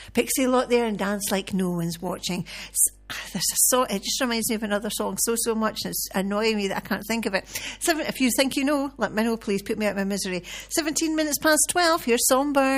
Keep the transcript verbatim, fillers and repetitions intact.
Pixie Lot there and Dance Like No One's Watching. There's a song, it just reminds me of another song so, so much, and it's annoying me that I can't think of it. Seven, if you think you know, let me know, please. Put me out of my misery. seventeen minutes past twelve, here's Somber.